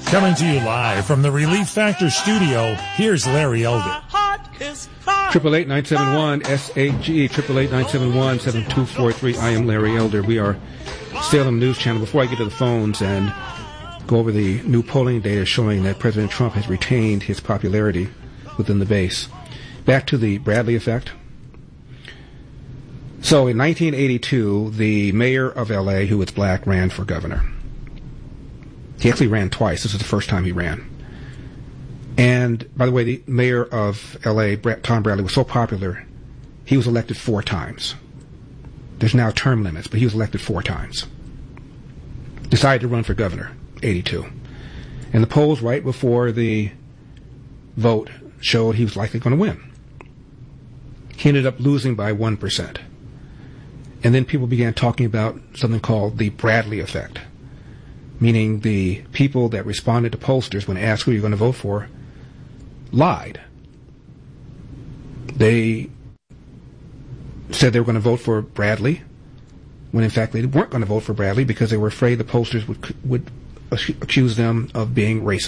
Coming to you live from the Relief Factor studio, here's Larry Elder. 888-971-SAGE, 888-971-7243. I am Larry Elder. We are Salem News Channel. Before I get to the phones and go over the new polling data showing that President Trump has retained his popularity within the base, back to the Bradley effect. So in 1982, the mayor of L.A., who was black, ran for governor. He actually ran twice. This is the first time he ran. And, by the way, the mayor of L.A., Tom Bradley, was so popular, he was elected 4 times. There's now term limits, but he was elected 4 times. Decided to run for governor, 82. And the polls right before the vote showed he was likely going to win. He ended up losing by 1%. And then people began talking about something called the Bradley effect, meaning the people that responded to pollsters when asked who you're going to vote for lied. They said they were going to vote for Bradley, when in fact they weren't going to vote for Bradley because they were afraid the pollsters would accuse them of being racist.